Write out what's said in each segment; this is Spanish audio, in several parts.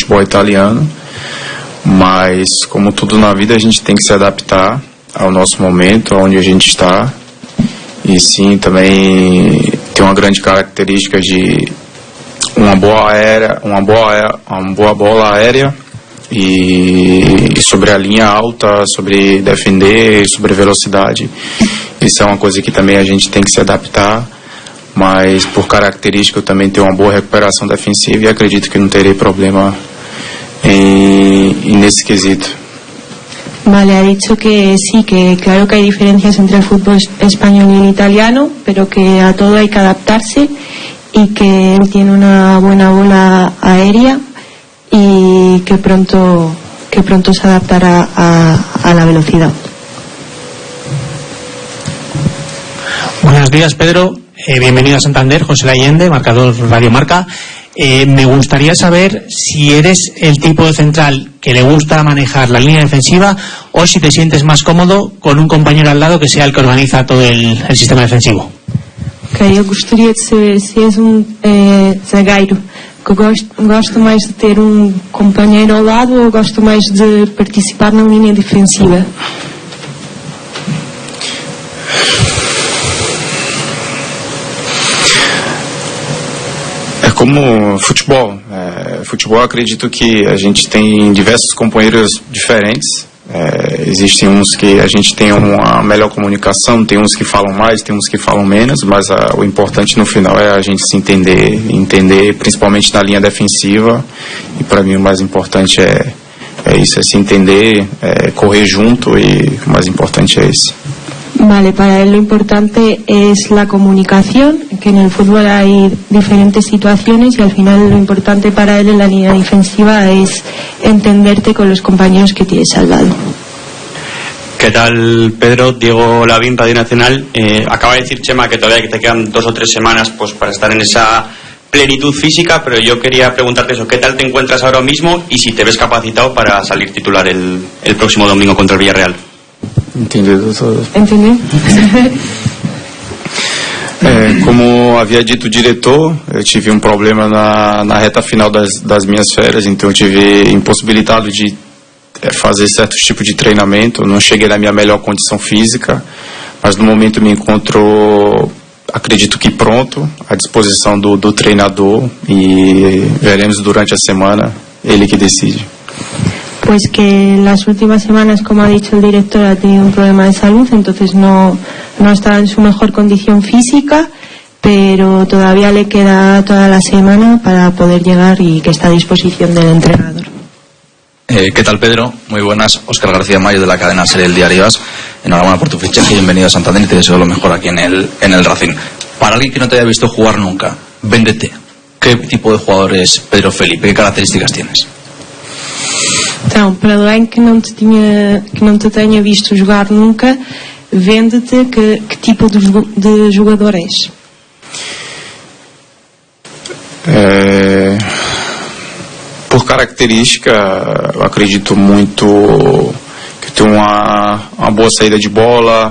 futebol italiano, mas como tudo na vida a gente tem que se adaptar ao nosso momento, onde a gente está, e sim também tem uma grande característica de uma boa bola aérea e sobre a linha alta, sobre defender, sobre velocidade. Isso é uma coisa que também a gente tem que se adaptar, mas por característica eu também tenho uma boa recuperação defensiva e acredito que não terei problema nesse quesito. Vale, ha dicho que sí, que claro que hay diferencias entre el fútbol español y el italiano, pero que a todo hay que adaptarse y que él tiene una buena bola aérea y que pronto se adaptará a la velocidad. Buenos días, Pedro. Bienvenido a Santander, José Allende, marcador Radio Marca. Me gustaría saber si eres el tipo de central que le gusta manejar la línea defensiva o si te sientes más cómodo con un compañero al lado que sea el que organiza todo el sistema defensivo. Eu gostaria de saber se és zagueiro que gosta mais de ter companheiro ao lado ou gosta mais de participar na linha defensiva. É como futebol. Futebol, acredito que a gente tem diversos companheiros diferentes. Existem uns que a gente tem uma melhor comunicação, tem uns que falam mais, tem uns que falam menos, mas o importante no final é a gente se entender principalmente na linha defensiva, e para mim o mais importante é isso, é se entender, correr junto, e o mais importante é isso. Vale, para él lo importante es la comunicación, que en el fútbol hay diferentes situaciones y al final lo importante para él en la línea defensiva es entenderte con los compañeros que tienes al lado. ¿Qué tal, Pedro? Diego Lavín, Radio Nacional. Acaba de decir Chema que todavía te quedan 2 o 3 semanas pues para estar en esa plenitud física, pero yo quería preguntarte eso, ¿qué tal te encuentras ahora mismo y si te ves capacitado para salir titular el próximo domingo contra el Villarreal? Entendido. ¿Entendí? Como havia dito o diretor, eu tive problema na reta final das minhas férias, então eu tive impossibilitado de fazer certos tipos de treinamento, não cheguei na minha melhor condição física, mas no momento me encontro, acredito que pronto, à disposição do treinador, e veremos durante a semana, ele que decide. Pues que en las últimas semanas, como ha dicho el director, ha tenido un problema de salud, entonces no está en su mejor condición física, pero todavía le queda toda la semana para poder llegar y que está a disposición del entrenador. ¿Qué tal, Pedro? Muy buenas. Óscar García Mayo, de la cadena SER, El Diario AS. Enhorabuena por tu fichaje y bienvenido a Santander, y te deseo lo mejor aquí en el Racing. Para alguien que no te haya visto jugar nunca, véndete. ¿Qué tipo de jugador es Pedro Felipe? ¿Qué características tienes? Então, para alguém que não te tenha visto jogar nunca, vende-te, que tipo de jogador és? Por característica, eu acredito muito que tenho uma boa saída de bola,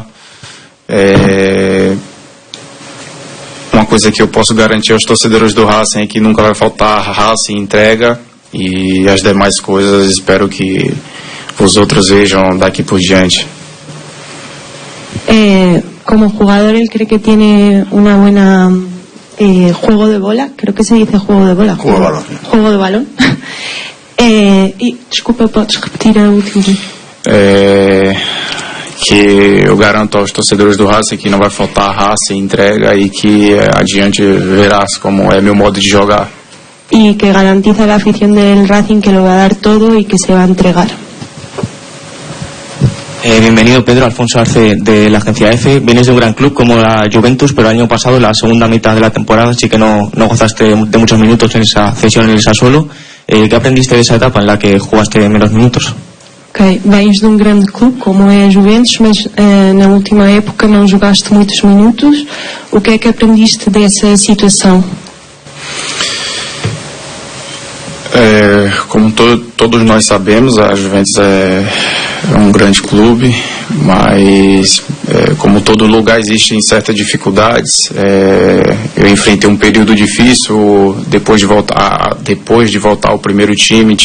uma coisa que eu posso garantir aos torcedores do Racing é que nunca vai faltar raça e entrega, e as demais coisas espero que os outros vejam daqui por diante. Como jugador, él cree que tiene una buena juego de bola, creo que se dice juego de bola. Juego de balón. E desculpa, podes repetir a última? Que eu garanto aos torcedores do Racing que não vai faltar raça e entrega, e que adiante verás como é meu modo de jogar. Y que garantiza a la afición del Racing que lo va a dar todo y que se va a entregar. Bienvenido, Pedro. Alfonso Arce, de la agencia EFE. Vienes de un gran club como la Juventus, pero el año pasado, en la segunda mitad de la temporada, sí que no gozaste de muchos minutos en esa cesión en el Sassuolo. ¿Qué aprendiste de esa etapa en la que jugaste menos minutos? Ok, vens de um grande clube como é a Juventus, mas na última época não jogaste muitos minutos. O que é que aprendiste dessa situação? Como todos nós sabemos, a Juventus é um grande clube, mas como todo lugar existem certas dificuldades. Eu enfrentei um período difícil depois de voltar ao primeiro time